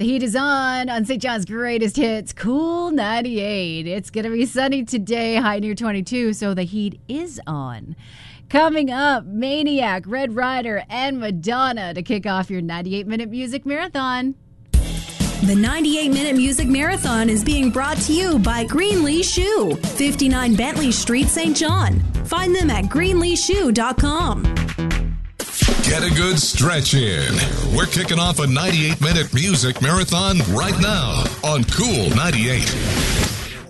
The heat is on St. John's Greatest Hits, Cool 98. It's going to be sunny today, high near 22, so the heat is on. Coming up, Maniac, Red Rider, and Madonna to kick off your 98-minute music marathon. The 98-minute music marathon is being brought to you by Greenlee Shoe, 59 Bentley Street, St. John. Find them at greenleeshoe.com. Get a good stretch in. We're kicking off a 98-minute music marathon right now on Cool 98.